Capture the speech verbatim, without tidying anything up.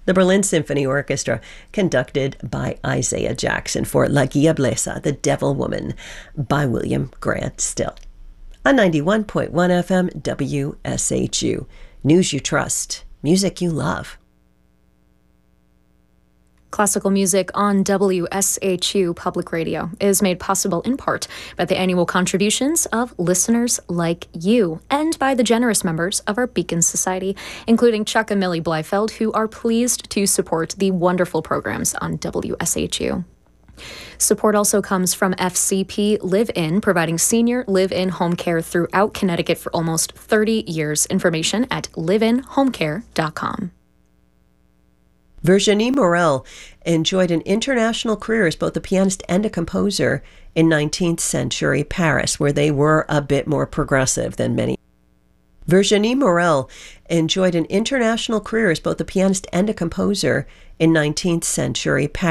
The Berlin Symphony Orchestra, conducted by Isaiah Jackson, for La Diablesa, The Devil Woman, by William Grant Still. On ninety-one point one F M W S H U. News you trust, music you love. Classical music on W S H U Public Radio is made possible in part by the annual contributions of listeners like you and by the generous members of our Beacon Society, including Chuck and Millie Bleifeld, who are pleased to support the wonderful programs on W S H U. Support also comes from F C P Live-In, providing senior live-in home care throughout Connecticut for almost thirty years. Information at live in home care dot com. Virginie Morel enjoyed an international career as both a pianist and a composer in nineteenth century Paris, where they were a bit more progressive than many. Virginie Morel enjoyed an international career as both a pianist and a composer in nineteenth century Paris.